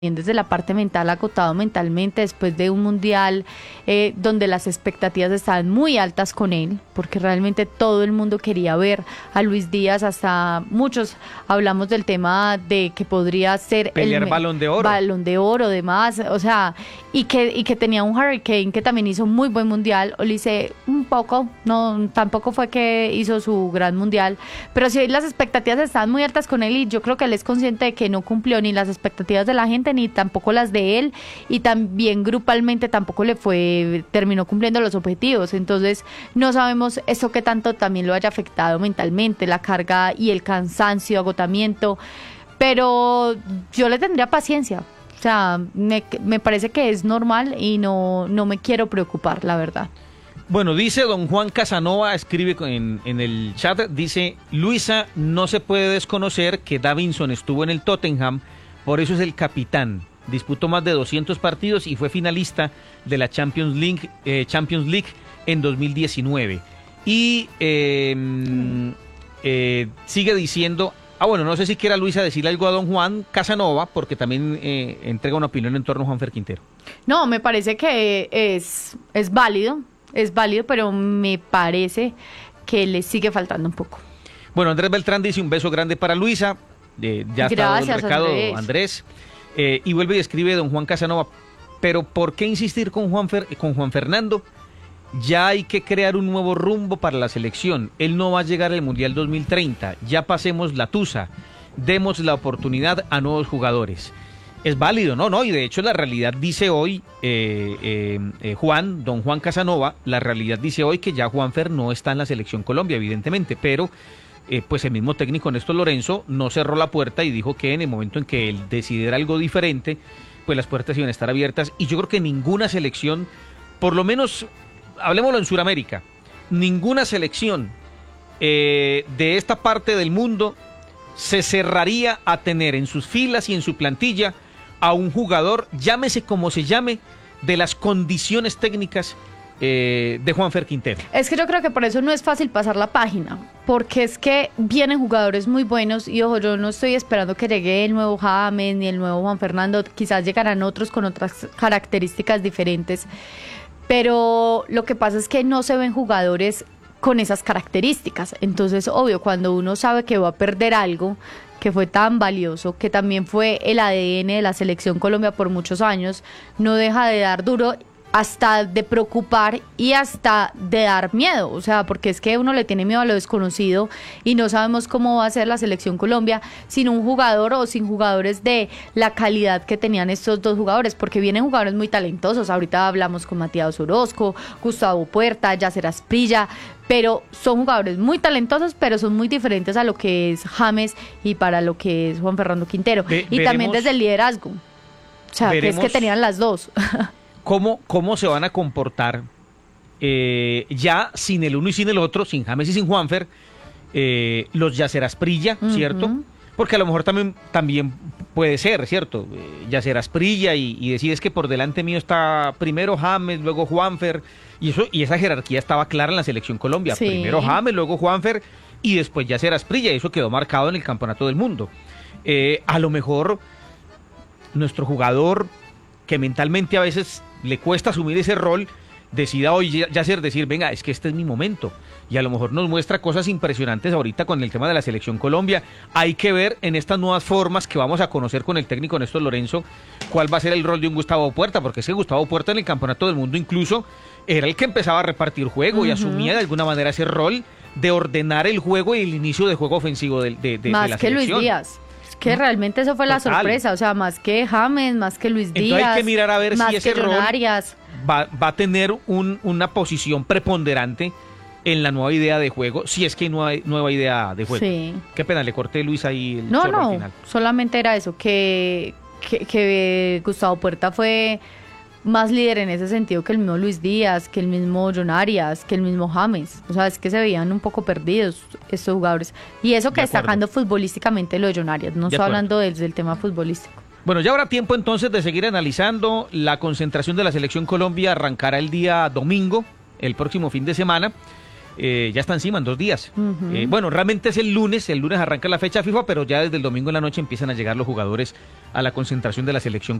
desde la parte mental, agotado mentalmente después de un mundial donde las expectativas estaban muy altas con él, porque realmente todo el mundo quería ver a Luis Díaz, hasta muchos hablamos del tema de que podría ser pelear Balón de Oro, demás, o sea, y que tenía un Harry Kane que también hizo muy buen mundial. Olise un poco, no, tampoco fue que hizo su gran mundial, pero sí las expectativas estaban muy altas con él, y yo creo que él es consciente de que no cumplió ni las expectativas de la gente ni tampoco las de él, y también grupalmente tampoco terminó cumpliendo los objetivos. Entonces no sabemos eso que tanto también lo haya afectado mentalmente, la carga y el cansancio, agotamiento, pero yo le tendría paciencia. O sea, me parece que es normal y no me quiero preocupar, la verdad. Bueno, dice don Juan Casanova, escribe en el chat, dice: Luisa, no se puede desconocer que Davinson estuvo en el Tottenham, por eso es el capitán. Disputó más de 200 partidos y fue finalista de la Champions League en 2019. Y sigue diciendo, bueno, no sé si quiera Luisa decirle algo a don Juan Casanova, porque también entrega una opinión en torno a Juanfer Quintero. No, me parece que es válido, pero me parece que le sigue faltando un poco. Bueno, Andrés Beltrán dice: un beso grande para Luisa. Ya está dado el recado, Andrés. Y vuelve y escribe don Juan Casanova: pero ¿por qué insistir con Juan Fernando? Ya hay que crear un nuevo rumbo para la selección. Él no va a llegar al Mundial 2030. Ya pasemos la tusa. Demos la oportunidad a nuevos jugadores. Es válido, ¿no? Y de hecho la realidad dice hoy, don Juan Casanova, la realidad dice hoy que ya Juanfer no está en la selección Colombia, evidentemente, pero pues el mismo técnico Néstor Lorenzo no cerró la puerta y dijo que en el momento en que él decidiera algo diferente, pues las puertas iban a estar abiertas. Y yo creo que ninguna selección, por lo menos, hablemoslo en Sudamérica, ninguna selección de esta parte del mundo se cerraría a tener en sus filas y en su plantilla a un jugador, llámese como se llame, de las condiciones técnicas de Juanfer Quintero. Es que yo creo que por eso no es fácil pasar la página, porque es que vienen jugadores muy buenos, y ojo, yo no estoy esperando que llegue el nuevo James ni el nuevo Juan Fernando, quizás llegarán otros con otras características diferentes, pero lo que pasa es que no se ven jugadores con esas características. Entonces, obvio, cuando uno sabe que va a perder algo que fue tan valioso, que también fue el ADN de la Selección Colombia por muchos años, no deja de dar duro, hasta de preocupar y hasta de dar miedo, o sea, porque es que uno le tiene miedo a lo desconocido y no sabemos cómo va a ser la Selección Colombia sin un jugador o sin jugadores de la calidad que tenían estos dos jugadores, porque vienen jugadores muy talentosos. Ahorita hablamos con Matías Orozco, Gustavo Puerta, Yacer Asprilla, pero son jugadores muy talentosos, pero son muy diferentes a lo que es James y para lo que es Juan Fernando Quintero. Y también desde el liderazgo, o sea, que es que tenían las dos. ¿Cómo se van a comportar ya sin el uno y sin el otro, sin James y sin Juanfer, los Yacer Asprilla, ¿cierto? Porque a lo mejor también puede ser, ¿cierto? Yacer Asprilla y decir: es que por delante mío está primero James, luego Juanfer, y esa jerarquía estaba clara en la Selección Colombia. Sí. Primero James, luego Juanfer y después Yacer Asprilla, y eso quedó marcado en el Campeonato del Mundo. A lo mejor nuestro jugador, que mentalmente a veces le cuesta asumir ese rol, decida hoy decir: venga, es que este es mi momento, y a lo mejor nos muestra cosas impresionantes ahorita con el tema de la Selección Colombia. Hay que ver en estas nuevas formas que vamos a conocer con el técnico Néstor Lorenzo cuál va a ser el rol de un Gustavo Puerta, porque ese Gustavo Puerta en el Campeonato del Mundo incluso era el que empezaba a repartir juego y asumía de alguna manera ese rol de ordenar el juego y el inicio de juego ofensivo de la más que selección. Luis Díaz, que realmente eso fue la sorpresa, o sea, más que James, más que Luis Díaz. Entonces hay que mirar a ver si ese rol Arias va a tener una posición preponderante en la nueva idea de juego, si es que hay nueva idea de juego. Sí. Qué pena, le corté, Luis, ahí el chorro al final. Solamente era eso, que Gustavo Puerta fue más líder en ese sentido que el mismo Luis Díaz, que el mismo John Arias, que el mismo James. O sea, es que se veían un poco perdidos estos jugadores. Y eso que destacando futbolísticamente lo de John Arias, no estoy hablando del tema futbolístico. Bueno, ya habrá tiempo entonces de seguir analizando. La concentración de la Selección Colombia arrancará el día domingo, el próximo fin de semana. ya está encima en 2 días. Ujú. Bueno, realmente es el lunes arranca la fecha FIFA, pero ya desde el domingo en la noche empiezan a llegar los jugadores a la concentración de la selección